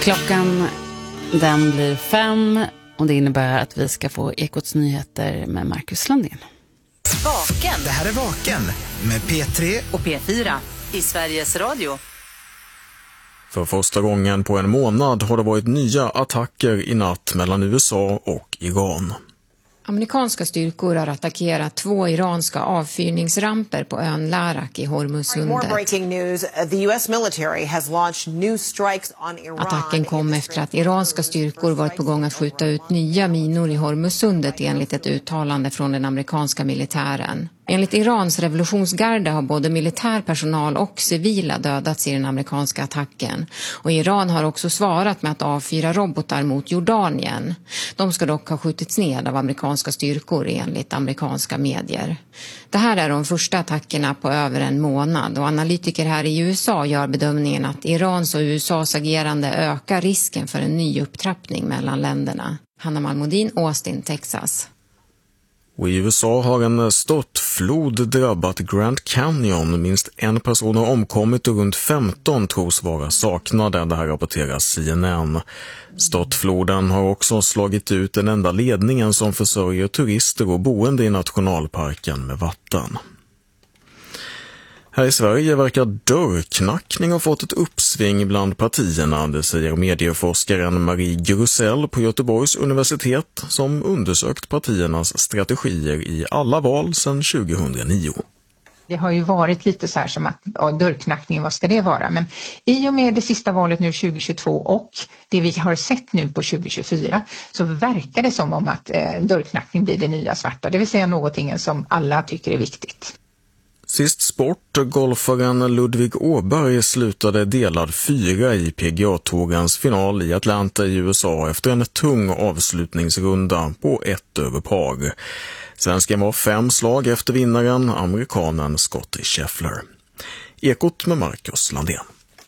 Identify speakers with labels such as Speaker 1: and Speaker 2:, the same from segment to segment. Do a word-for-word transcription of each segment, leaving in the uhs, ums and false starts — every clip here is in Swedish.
Speaker 1: Klockan den blir fem och det innebär att vi ska få Ekots nyheter med Marcus Landén.
Speaker 2: Vaken.
Speaker 3: Det här är Vaken med P tre
Speaker 2: och P fyra i Sveriges Radio.
Speaker 4: För första gången på en månad har det varit nya attacker i natt mellan U S A och Iran.
Speaker 5: Amerikanska styrkor har attackerat två iranska avfyrningsramper på ön Larak i Hormuzsundet. Attacken kom efter att iranska styrkor varit på gång att skjuta ut nya minor i Hormuzsundet enligt ett uttalande från den amerikanska militären. Enligt Irans revolutionsgarde har både militärpersonal och civila dödats i den amerikanska attacken. Och Iran har också svarat med att avfyra robotar mot Jordanien. De ska dock ha skjutits ned av amerikanska styrkor enligt amerikanska medier. Det här är de första attackerna på över en månad och analytiker här i U S A gör bedömningen att Irans och U S As agerande ökar risken för en ny upptrappning mellan länderna. Hanna Malmodin, Austin, Texas.
Speaker 4: Och i U S A har en störtflod drabbat Grand Canyon. Minst en person har omkommit och runt femton tros vara saknade. Det här rapporterar C N N. Störtfloden har också slagit ut den enda ledningen som försörjer turister och boende i nationalparken med vatten. Här i Sverige verkar dörrknackning ha fått ett uppsving bland partierna, det säger medieforskaren Marie Grusell på Göteborgs universitet som undersökt partiernas strategier i alla val sedan tjugohundranio.
Speaker 6: Det har ju varit lite så här som att ja, dörrknackning, vad ska det vara? Men i och med det sista valet nu tjugohundratjugotvå och det vi har sett nu på tjugohundratjugofyra så verkar det som om att eh, dörrknackning blir det nya svarta. Det vill säga någonting som alla tycker är viktigt.
Speaker 4: Sist sport, golfaren Ludvig Åberg slutade delad fyra i P G A-tågens final i Atlanta i U S A efter en tung avslutningsrunda på ett över par. Svensken var fem slag efter vinnaren, amerikanen Scottie Scheffler. Ekot med Marcus Landén.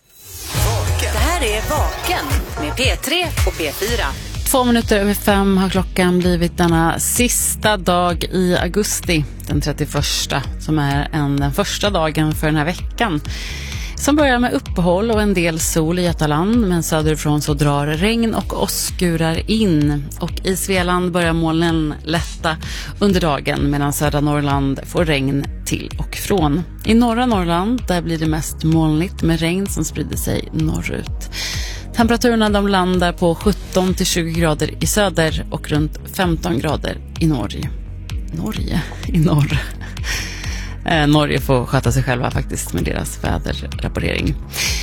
Speaker 2: Det här är Vaken med P tre och P fyra.
Speaker 1: Två minuter över fem har klockan blivit denna sista dag i augusti, den trettioförsta, som är en, den första dagen för den här veckan. Som börjar med uppehåll och en del sol i Götaland, men söderifrån så drar regn och åskurar in. Och i Svealand börjar molnen lätta under dagen medan södra Norrland får regn till och från. I norra Norrland där blir det mest molnigt med regn som sprider sig norrut. Temperaturerna de landar på sjutton till tjugo grader i söder och runt femton grader i Norge. Norge? I norr. Eh, Norge får sköta sig själva faktiskt med deras väderrapportering.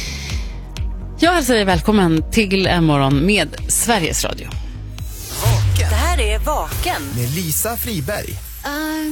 Speaker 1: Jag hälsar dig välkommen till en morgon med Sveriges Radio.
Speaker 2: Vaken. Det här är Vaken
Speaker 3: med Lisa Friberg.